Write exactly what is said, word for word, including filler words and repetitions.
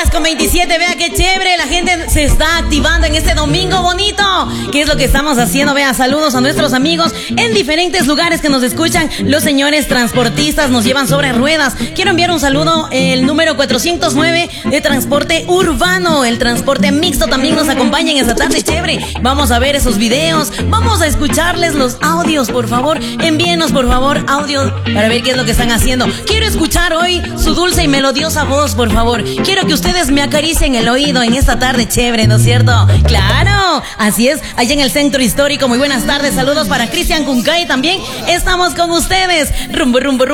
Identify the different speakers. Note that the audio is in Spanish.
Speaker 1: con veintisiete, vea qué chévere, la gente se está activando en este domingo bonito. ¿Qué es lo que estamos haciendo? Vea, saludos a nuestros amigos en diferentes lugares que nos escuchan. Los señores transportistas nos llevan sobre ruedas. Quiero enviar un saludo, el número cuatrocientos nueve de transporte urbano. El transporte mixto también nos acompaña en esta tarde chévere. Vamos a ver esos videos, vamos a escucharles los audios, por favor. Envíenos, por favor, audio para ver qué es lo que están haciendo. Quiero escuchar hoy su dulce y melodiosa voz, por favor. Quiero que ustedes me acaricien el oído en esta tarde chévere, ¿no es cierto? ¡Claro! Así es, allá en el centro histórico. Muy buenas tardes, saludos para Cristian Cuncay también. Estamos con ustedes. Rumbo, rumbo, rumbo.